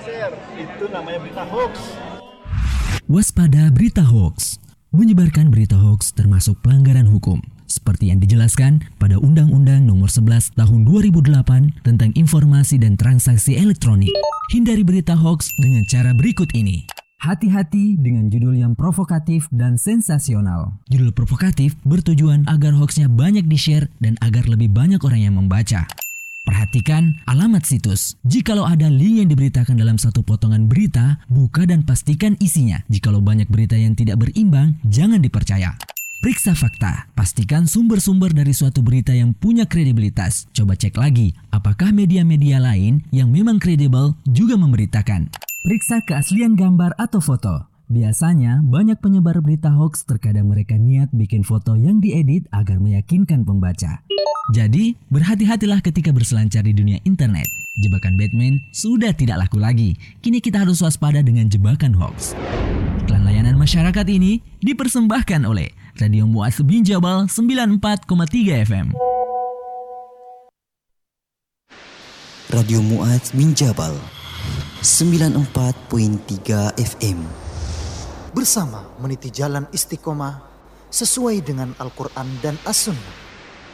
share. Itu namanya berita hoax. Waspada berita hoax. Menyebarkan berita hoax termasuk pelanggaran hukum, seperti yang dijelaskan pada Undang-Undang Nomor 11 Tahun 2008 tentang Informasi dan Transaksi Elektronik. Hindari berita hoax dengan cara berikut ini. Hati-hati dengan judul yang provokatif dan sensasional. Judul provokatif bertujuan agar hoaxnya banyak di-share dan agar lebih banyak orang yang membaca. Perhatikan alamat situs. Jikalau ada link yang diberitakan dalam satu potongan berita, buka dan pastikan isinya. Jikalau banyak berita yang tidak berimbang, jangan dipercaya. Periksa fakta. Pastikan sumber-sumber dari suatu berita yang punya kredibilitas. Coba cek lagi, apakah media-media lain yang memang kredibel juga memberitakan. Periksa keaslian gambar atau foto. Biasanya, banyak penyebar berita hoax terkadang mereka niat bikin foto yang diedit agar meyakinkan pembaca. Jadi, berhati-hatilah ketika berselancar di dunia internet. Jebakan Batman sudah tidak laku lagi. Kini kita harus waspada dengan jebakan hoax. Iklan layanan masyarakat ini dipersembahkan oleh Radio Mu'adz bin Jabal 94,3 FM. Radio Mu'adz bin Jabal 94.3 FM. Bersama meniti jalan istiqomah sesuai dengan Al-Quran dan As-Sunnah.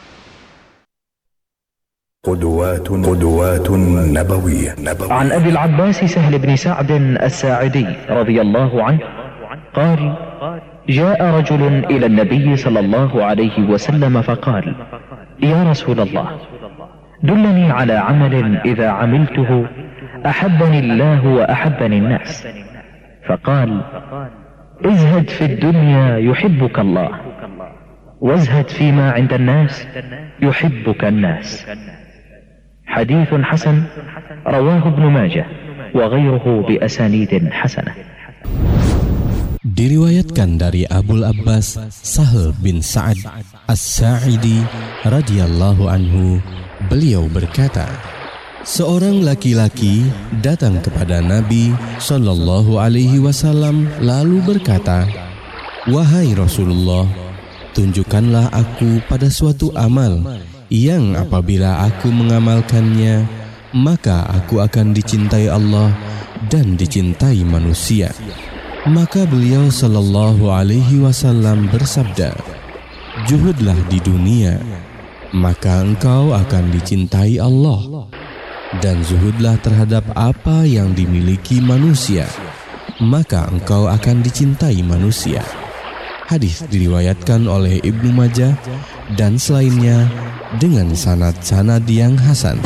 قدوات نبوية. عن أبي العباس سهل بن سعد الساعدي رضي الله عنه قال: جاء رجل إلى النبي صلى الله عليه وسلم فقال: يا رسول الله، دلني على عمل إذا عملته أحبني الله وأحبني الناس. فقال: ازهد في الدنيا يحبك الله، وازهد فيما عند الناس يحبك الناس. حديث حسن رواه ابن ماجه وغيره بأسانيد حسنة. Diriwayatkan dari Abul Abbas Sahl bin Sa'ad As-Sa'idi radhiyallahu anhu, beliau berkata, seorang laki-laki datang kepada Nabi sallallahu alaihi wasallam lalu berkata, "Wahai Rasulullah, tunjukkanlah aku pada suatu amal yang apabila aku mengamalkannya, maka aku akan dicintai Allah dan dicintai manusia." Maka beliau sallallahu alaihi wasallam bersabda, "Juhudlah di dunia, maka engkau akan dicintai Allah, dan zuhudlah terhadap apa yang dimiliki manusia, maka engkau akan dicintai manusia." Hadis diriwayatkan oleh Ibnu Majah dan selainnya dengan sanad-sanad yang hasan.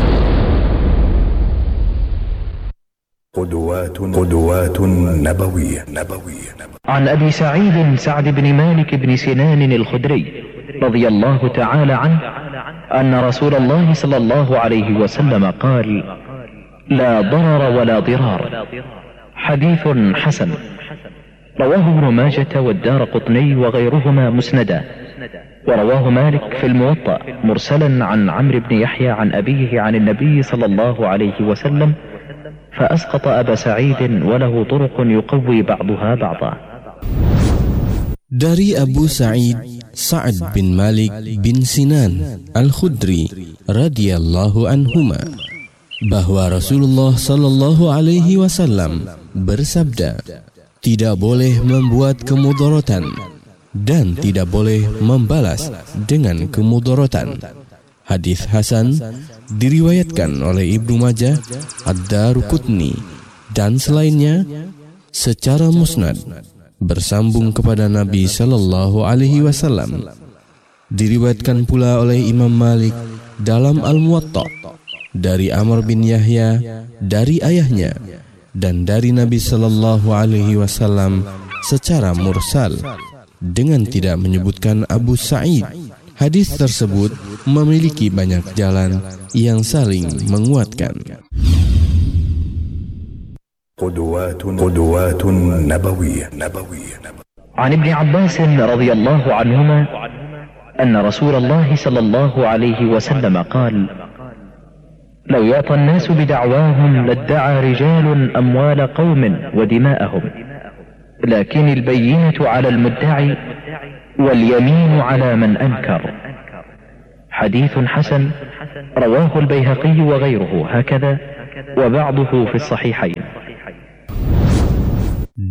قدوات نبوية. عن أبي سعيد سعد بن مالك بن سنان الخدري رضي الله تعالى عنه أن رسول الله صلى الله عليه وسلم قال: لا ضرر ولا ضرار. حديث حسن رواه ابن ماجة والدارقطني وغيرهما مسندا، ورواه مالك في الموطأ مرسلا عن عمرو بن يحيى عن أبيه عن النبي صلى الله عليه وسلم، فأسقط أبا سعيد وله طرق يقوي بعضها بعضا. Dari Abu Sa'id Sa'ad bin Malik bin Sinan Al-Khudri radhiyallahu anhuma, bahwa Rasulullah sallallahu alaihi wasallam bersabda, tidak boleh membuat kemudaratan dan tidak boleh membalas dengan kemudaratan. Hadis hasan diriwayatkan oleh Ibnu Majah, Ad-Darqutni dan selainnya secara musnad bersambung kepada Nabi sallallahu alaihi wasallam. Diriwayatkan pula oleh Imam Malik dalam Al-Muwatta dari Amr bin Yahya dari ayahnya dan dari Nabi sallallahu alaihi wasallam secara mursal dengan tidak menyebutkan Abu Sa'id. Hadis tersebut memiliki banyak jalan yang saling menguatkan. قدوات نبوية. عن ابن عباس رضي الله عنهما أن رسول الله صلى الله عليه وسلم قال: لو يعطى الناس بدعواهم لادعى رجال أموال قوم ودماءهم، لكن البينة على المدعي واليمين على من أنكر. حديث حسن رواه البيهقي وغيره هكذا، وبعضه في الصحيحين.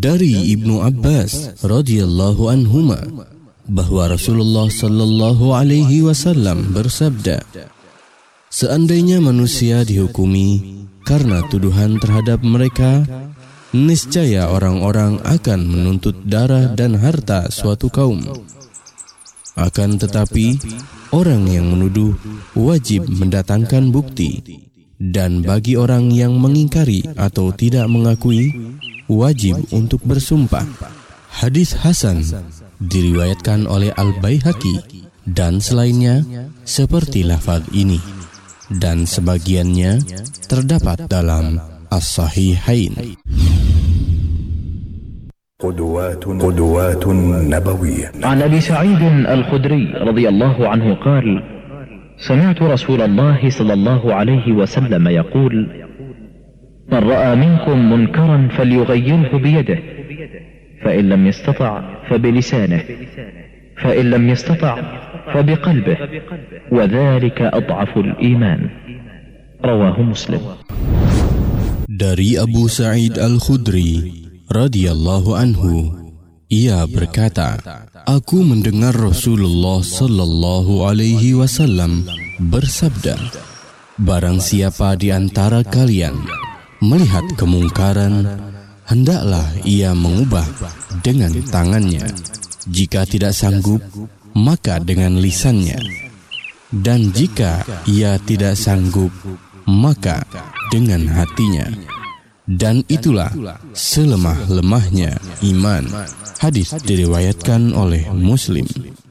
Dari Ibnu Abbas radhiyallahu anhuma bahwa Rasulullah sallallahu alaihi wasallam bersabda, seandainya manusia dihukumi karena tuduhan terhadap mereka, niscaya orang-orang akan menuntut darah dan harta suatu kaum. Akan tetapi, orang yang menuduh wajib mendatangkan bukti, dan bagi orang yang mengingkari atau tidak mengakui, wajib untuk bersumpah. Hadis hasan diriwayatkan oleh Al-Baihaqi dan selainnya seperti lafaz ini, dan sebagiannya terdapat dalam As-Sahihain. قدوات نبوية. عن أبي سعيد الخدري رضي الله عنه قال: سمعت رسول الله صلى الله عليه وسلم يقول: من رأى منكم منكرا فليغيره بيده، فإن لم يستطع فبلسانه، فإن لم يستطع فبقلبه، وذلك أضعف الإيمان. رواه مسلم. Dari Abu Sa'id Al-Khudri radhiyallahu anhu, ia berkata, aku mendengar Rasulullah sallallahu alaihi wasallam bersabda, barang siapa di antara kalian melihat kemungkaran, hendaklah ia mengubah dengan tangannya. Jika tidak sanggup, maka dengan lisannya. Dan jika ia tidak sanggup, maka dengan hatinya. Dan itulah selemah-lemahnya iman. Hadis diriwayatkan oleh Muslim.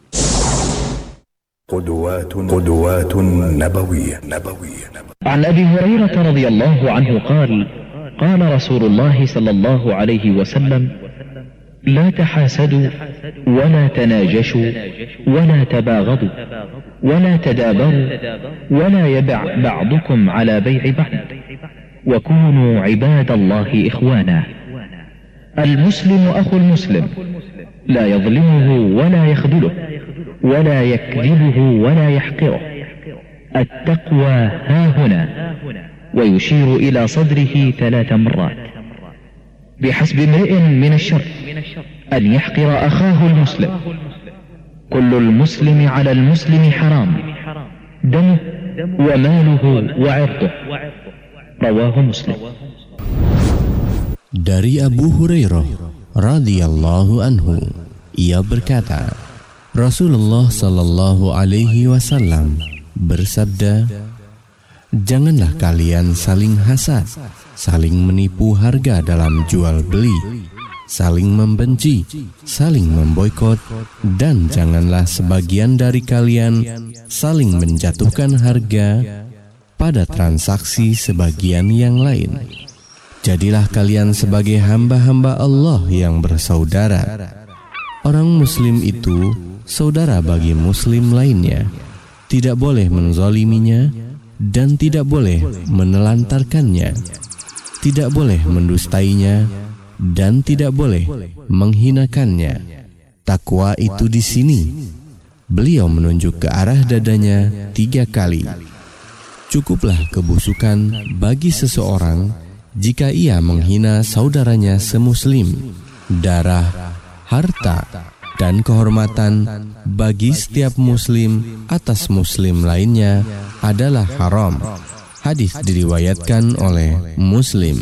قدوات نبوية. عن أبي هريرة رضي الله عنه قال: قال رسول الله صلى الله عليه وسلم: لا تحاسدوا ولا تناجشوا ولا تباغضوا ولا تدابروا ولا يبع بعضكم على بيع بعض، وكونوا عباد الله إخوانا. المسلم أخو المسلم، لا يظلمه ولا يخذله ولا يكذبه ولا يحقره. التقوى هاهنا، ويشير إلى صدره 3 مرات. بحسب امرئ من الشر أن يحقر أخاه المسلم. كل المسلم على المسلم حرام، دمه وماله وعرضه. رواه مسلم. Dari Abu Hurairah radhiyallahu anhu, ia berkata, Rasulullah sallallahu alaihi wasallam bersabda, janganlah kalian saling hasad, saling menipu harga dalam jual beli, saling membenci, saling memboikot, dan janganlah sebagian dari kalian saling menjatuhkan harga pada transaksi sebagian yang lain. Jadilah kalian sebagai hamba-hamba Allah yang bersaudara. Orang muslim itu saudara bagi muslim lainnya. Tidak boleh menzaliminya dan tidak boleh menelantarkannya. Tidak boleh mendustainya dan tidak boleh menghinakannya. Takwa itu di sini. Beliau menunjuk ke arah dadanya 3 kali. Cukuplah kebusukan bagi seseorang jika ia menghina saudaranya semuslim. Darah, harta, dan kehormatan bagi setiap muslim atas muslim lainnya adalah haram. Hadis diriwayatkan oleh Muslim.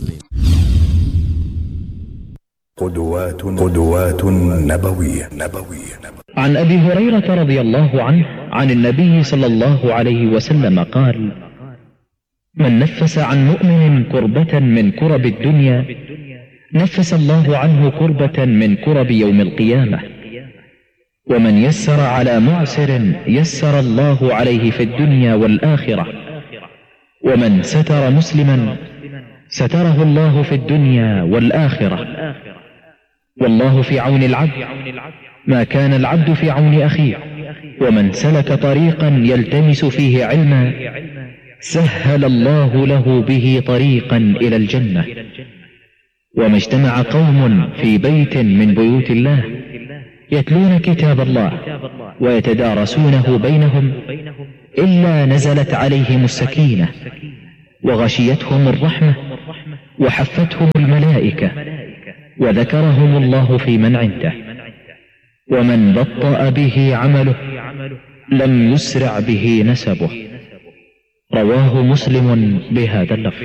قدوات نبوية. عن أبي هريرة رضي الله عنه عن النبي صلى الله عليه وسلم قال: من نفس عن مؤمن كربة من كرب الدنيا نفس الله عنه كربة من كرب يوم القيامة. ومن يسر على معسر يسر الله عليه في الدنيا والآخرة. ومن ستر مسلما ستره الله في الدنيا والآخرة. والله في عون العبد ما كان العبد في عون أخيه. ومن سلك طريقا يلتمس فيه علما سهل الله له به طريقا إلى الجنة. وما اجتمع قوم في بيت من بيوت الله يتلون كتاب الله ويتدارسونه بينهم إلا نزلت عليهم السكينة وغشيتهم الرحمة وحفتهم الملائكة وذكرهم الله في من عنده ومن بطأ به عمله لم يسرع به نسبه رواه مسلم بهذا اللفظ.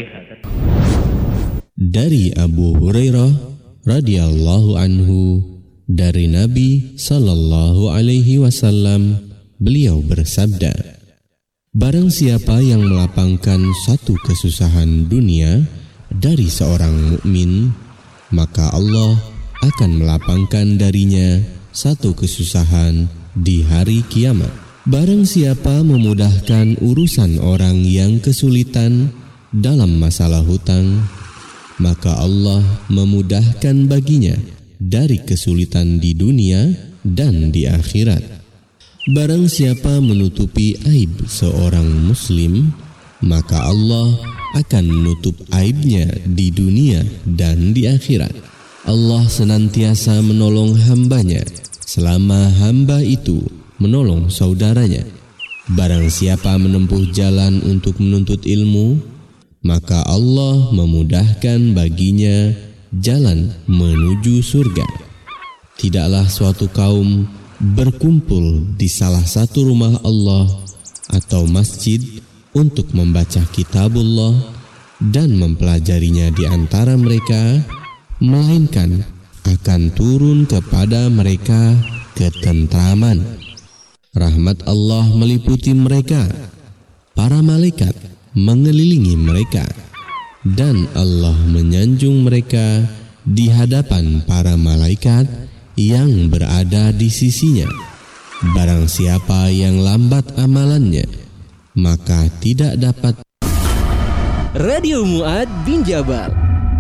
Dari Abu Hurairah radhiyallahu anhu, dari Nabi sallallahu alaihi wasallam, beliau bersabda, barang siapa yang melapangkan satu kesusahan dunia dari seorang mukmin, maka Allah akan melapangkan darinya satu kesusahan di hari kiamat. Barang siapa memudahkan urusan orang yang kesulitan dalam masalah hutang, maka Allah memudahkan baginya dari kesulitan di dunia dan di akhirat. Barang siapa menutupi aib seorang muslim, maka Allah akan menutup aibnya di dunia dan di akhirat. Allah senantiasa menolong hambanya selama hamba itu menolong saudaranya. Barang siapa menempuh jalan untuk menuntut ilmu, maka Allah memudahkan baginya jalan menuju surga. Tidaklah suatu kaum berkumpul di salah satu rumah Allah atau masjid untuk membaca kitabullah dan mempelajarinya di antara mereka, melainkan akan turun kepada mereka ketentraman. Rahmat Allah meliputi mereka, para malaikat mengelilingi mereka, dan Allah menyanjung mereka di hadapan para malaikat yang berada di sisinya. Barang siapa yang lambat amalannya, maka tidak dapat. Radio Mu'ad bin Jabal.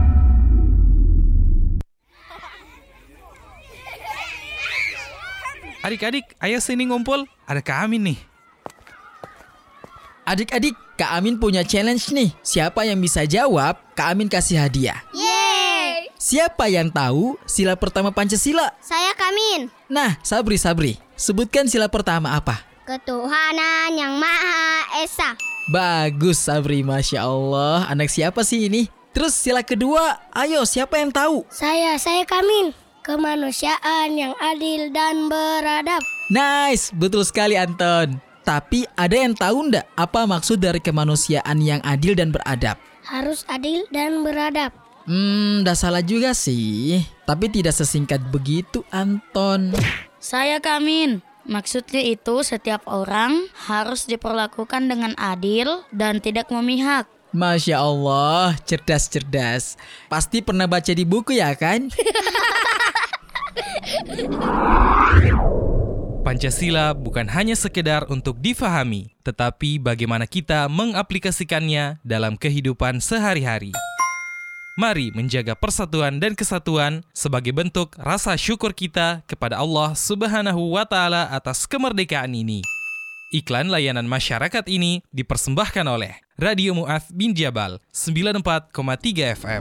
Adik-adik, ayo sini ngumpul. Ada Kak Amin nih. Adik-adik, Kak Amin punya challenge nih. Siapa yang bisa jawab, Kak Amin kasih hadiah. Yeay! Siapa yang tahu sila pertama Pancasila? Saya Kak Amin. Nah, Sabri, sebutkan sila pertama apa? Ketuhanan yang Maha Esa. Bagus, Sabri, Masya Allah. Anak siapa sih ini? Terus sila kedua, ayo siapa yang tahu? Saya Kak Amin. Kemanusiaan yang adil dan beradab. Nice, betul sekali Anton. Tapi ada yang tahu ndak apa maksud dari kemanusiaan yang adil dan beradab? Harus adil dan beradab. Dah salah juga sih. Tapi tidak sesingkat begitu, Anton. Saya Kak Amin. Maksudnya itu setiap orang harus diperlakukan dengan adil dan tidak memihak. Masya Allah, cerdas. Pasti pernah baca di buku ya kan? Pancasila bukan hanya sekedar untuk difahami, tetapi bagaimana kita mengaplikasikannya dalam kehidupan sehari-hari. Mari menjaga persatuan dan kesatuan sebagai bentuk rasa syukur kita kepada Allah Subhanahu wa Ta'ala atas kemerdekaan ini. Iklan layanan masyarakat ini dipersembahkan oleh Radio Mu'adz bin Jabal 94,3 FM.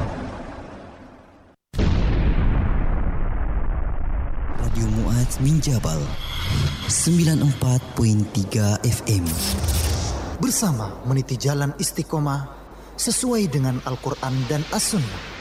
Radio Mu'adz bin Jabal 94.3 FM. Bersama meniti jalan istiqomah sesuai dengan Al-Quran dan As-Sunnah.